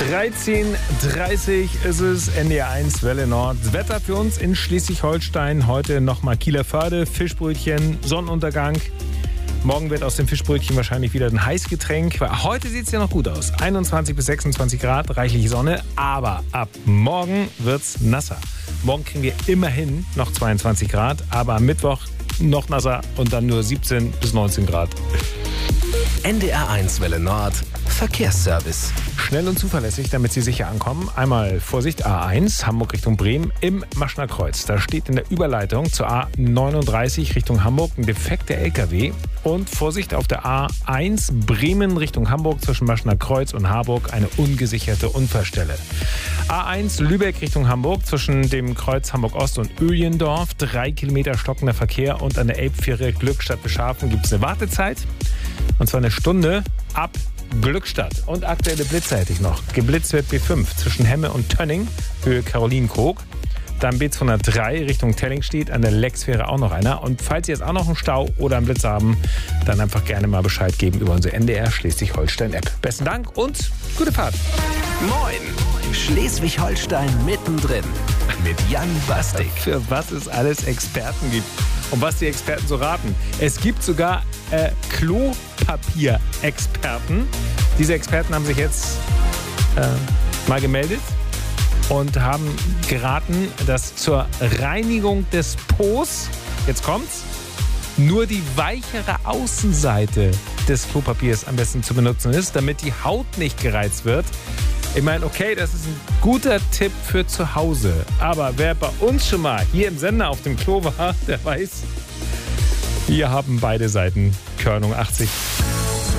13:30 ist es, NDR1 Welle Nord. Das Wetter für uns in Schleswig-Holstein. Heute nochmal Kieler Förde, Fischbrötchen, Sonnenuntergang. Morgen wird aus dem Fischbrötchen wahrscheinlich wieder ein Heißgetränk. Heute sieht es ja noch gut aus. 21 bis 26 Grad, reichlich Sonne. Aber ab morgen wird's nasser. Morgen kriegen wir immerhin noch 22 Grad. Aber am Mittwoch noch nasser und dann nur 17 bis 19 Grad. NDR1 Welle Nord, Verkehrsservice. Schnell und zuverlässig, damit Sie sicher ankommen. Einmal Vorsicht, A1, Hamburg Richtung Bremen im Maschner Kreuz. Da steht in der Überleitung zur A39 Richtung Hamburg ein defekter LKW. Und Vorsicht auf der A1 Bremen Richtung Hamburg zwischen Maschner Kreuz und Harburg eine ungesicherte Unfallstelle. A1 Lübeck Richtung Hamburg zwischen dem Kreuz Hamburg Ost und Öhlendorf. 3 Kilometer stockender Verkehr und an der Elbfähre Glückstadt-Beschafen gibt es eine Wartezeit. Und zwar eine Stunde ab Glückstadt. Und aktuelle Blitze hätte ich noch. Geblitzt wird B5 zwischen Hemme und Tönning, Höhe Carolinenkrog. Dann B203 Richtung Tellingstedt, an der Lexfähre auch noch einer. Und falls Sie jetzt auch noch einen Stau oder einen Blitz haben, dann einfach gerne mal Bescheid geben über unsere NDR Schleswig-Holstein-App. Besten Dank und gute Fahrt. Moin, Schleswig-Holstein mittendrin mit Jan Bastik. Für was es alles Experten gibt und was die Experten so raten. Es gibt sogar Klopapier-Experten. Diese Experten haben sich jetzt mal gemeldet und haben geraten, dass zur Reinigung des Po's, jetzt kommt's, nur die weichere Außenseite des Klopapiers am besten zu benutzen ist, damit die Haut nicht gereizt wird. Ich meine, okay, das ist ein guter Tipp für zu Hause. Aber wer bei uns schon mal hier im Sender auf dem Klo war, der weiß, wir haben beide Seiten Körnung 80.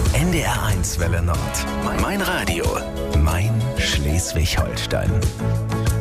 NDR1 Welle Nord. Mein Radio. Mein Schleswig-Holstein.